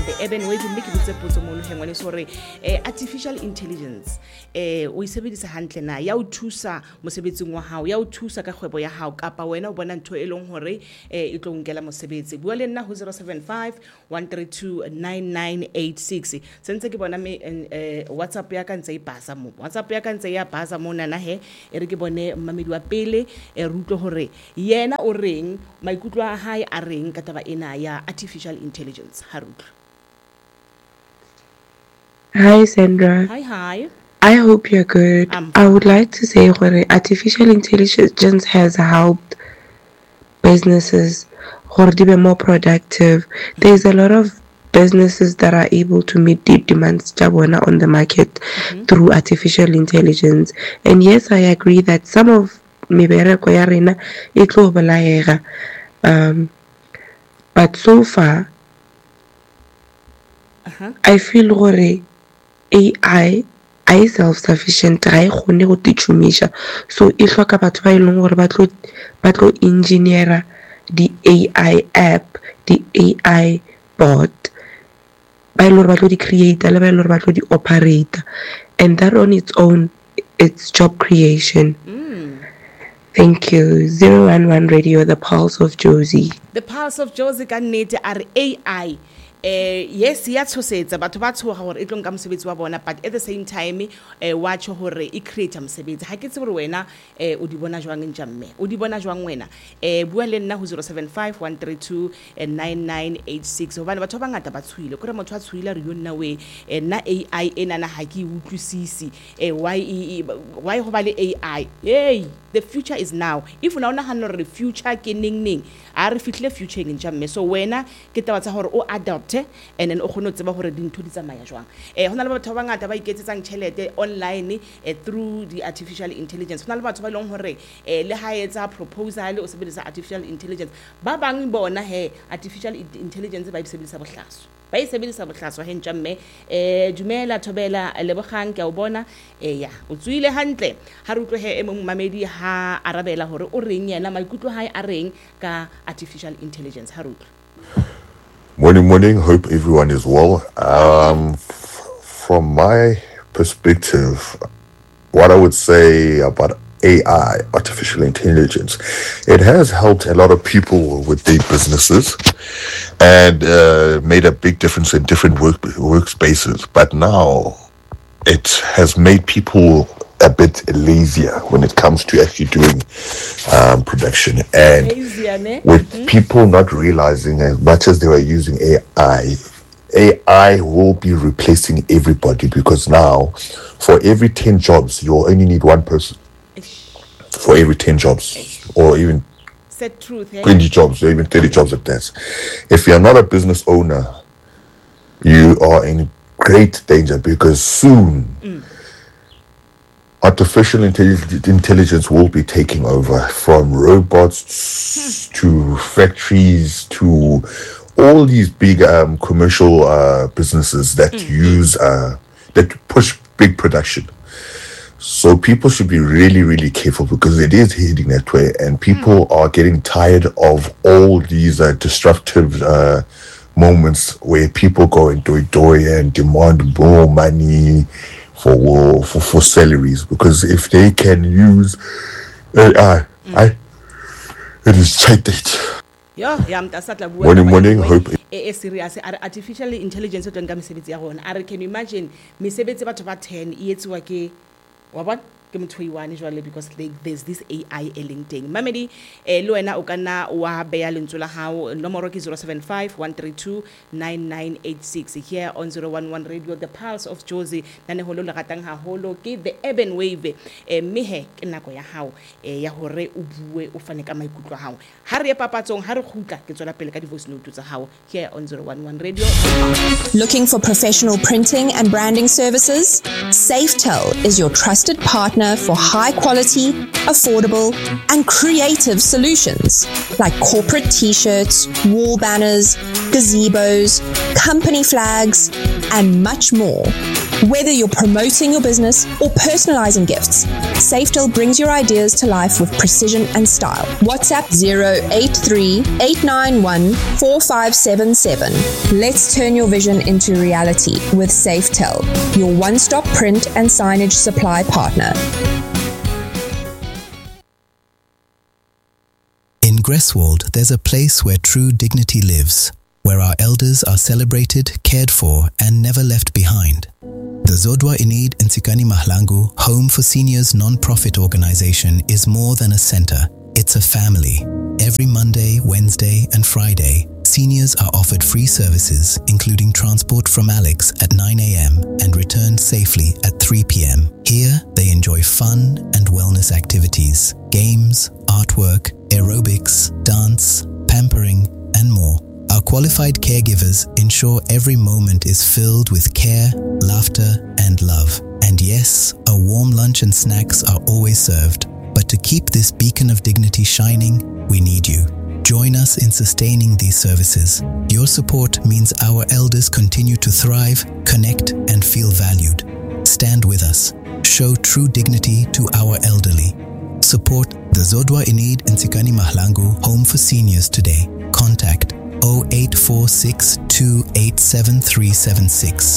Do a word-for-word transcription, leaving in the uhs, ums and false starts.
the urban wave mme ke botse potso mo ntlheng wa sore eh artificial intelligence eh o isebedisa hantle na ya o thusa mosebetsing wa hao ya o thusa ka kgwebo ya hao kapa wena o bona ntho e leng hore eh e tlo nkela mosebetsi bua le nna ho zero seven five one three two nine nine eight six sentse ke bona me eh WhatsApp ya ka ntse e pasa mo WhatsApp ya ka ntse ya pasa mo nana he e re ke bone mamedi wa pele e rutlo hore yena o reng maikutlo a hae a reng ka taba ena ya artificial intelligence. Harutlo. Hi Sandra. Hi hi. I hope you're good. I'm I would like to say that artificial intelligence has helped businesses to be more productive. There's a lot of businesses that are able to meet the demands on the market mm-hmm. through artificial intelligence. And yes, I agree that some of mebereko ya rena e tlo belaega. Um, but so far, uh-huh. I feel gore A I I self-sufficient ga e gone go techumisha, so e hloka batho ba ileng gore ba tlo ba tlo engineer the A I app, the A I bot, ba ileng gore ba tlo di create le ba ileng gore ba tlo di operate, and that on its own it's job creation. Mm. Thank you. zero one one Radio, the Pulse of Jozi. The Pulse of Jozi ka nnete are A I. Eh yes ya tshosetsa batho ba tshoga gore e tlong ka mosebetsi wa bona, but at the same time eh wa tsho gore e create mosebetsi ha ke tse gore wena eh o di bona jwang ntjamme o di bona jwang wena eh bua le nna ho zero seven five one three two nine nine eight six ho bana batho ba ngata ba tshwile gore motho a tshwile re yo nna we eh na A I ena na ha ke utlwisisi eh why why ho ba le A I. Hey, the future is now. If una ona hanno re future ke ning ning a re fihle future eng ntjamme, so wena ke taba tsa gore o adopt and then o kgone tseba hore dintho di tsamaya jwang. Eh hona le batho ba ngata ba iketsetsang tšhelete online eh, through the artificial intelligence. Hona le batho ba ileng hore eh le ha etsa proposal o sebedisa artificial intelligence, ba bang bona he artificial intelligence ba ibesebedisa bohlaso ba isebedisa bohlaso he ntjamme. eh dumela Thobela lebogang ke a o bona eh ya o tsuile hantle ha re utlwe he e mong mamedi ha arabela hore o reng yena maikutlo hae a reng ka artificial intelligence. Ha re utlwe. Morning, morning. Hope everyone is well. Um, f- from my perspective, what I would say about A I, artificial intelligence, it has helped a lot of people with their businesses and uh, made a big difference in different work workspaces. But now it has made people a bit lazier when it comes to actually doing um, production, and with mm-hmm. people not realizing as much as they were using A I, A I will be replacing everybody, because now for every ten jobs you only need one person for every ten jobs, or even Set truth, eh? twenty jobs, or even thirty jobs at that. If you're not a business owner, you are in great danger, because soon mm. artificial intelligence will be taking over, from robots hmm. to factories to all these big um, commercial uh, businesses that mm. use uh, that push big production. So people should be really, really careful, because it is heading that way, and people mm. are getting tired of all these uh, disruptive uh, moments where people go and do it and demand more money for for for salaries, because if they can use A I, mm. I it is tight. Yeah, yeah, mtasatla bua. Morning, morning. Hope. Eh, serious. Artificial intelligence o tlenga mesebetsi ya rona. Are can you imagine mesebetsi batho ba ten e etsiwa ke wa bona ke motho i one jwale, because like, there's this A I e leng teng. Mamedi eh le wena o kana wa beya lentswe la hao, nomoro ke zero seven five one three two nine nine eight six here on zero one one Radio, the Pulse of Jozi. Nane holo le ratang haholo ke the urban wave. Eh mehe ke nako ya hao eh ya hore o bue o fane ka maikutlo a hao. Ha re papatsong ha re khutla ke tswela pele ka di voice note tsa hao here on zero one one Radio. Looking for professional printing and branding services? Safetel is your trusted partner for high quality, affordable, and creative solutions like corporate t-shirts, wall banners, gazebos, company flags, and much more. Whether you're promoting your business or personalizing gifts, Safetel brings your ideas to life with precision and style. WhatsApp zero eight three, eight nine one, four five seven seven. Let's turn your vision into reality with Safetel, your one-stop print and signage supply partner. In Greswold, there's a place where true dignity lives, where our elders are celebrated, cared for, and never left behind. The Zodwa Inid Nsikani Mahlangu Home for Seniors non-profit organization is more than a center. It's a family. Every Monday, Wednesday, and Friday, seniors are offered free services, including transport from Alex at nine a.m. and returned safely at three p.m. Here, they enjoy fun and wellness activities, games, artwork, aerobics, dance, pampering, and more. Our qualified caregivers ensure every moment is filled with care, laughter, and love. And yes, a warm lunch and snacks are always served. But to keep this beacon of dignity shining, we need you. Join us in sustaining these services. Your support means our elders continue to thrive, connect, and feel valued. Stand with us. Show true dignity to our elderly. Support the Zodwa Inid Nsikani Mahlangu Home for Seniors today. Contact zero eight four six, two eight seven three seven six.